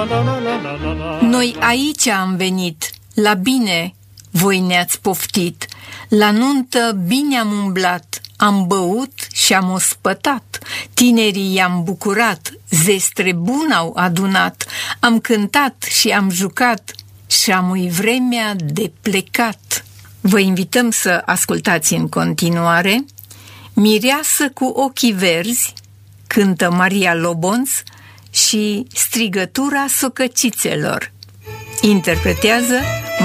Noi aici am venit, la bine voi ne-ați poftit, la nuntă bine am umblat, am băut și am ospătat, tinerii i-am bucurat, zestre bun au adunat, am cântat și am jucat și am vremea de plecat. Vă invităm să ascultați în continuare Mireasă cu ochii verzi, cântă Maria Lobonț, și Strigătura socăcițelor, interpretează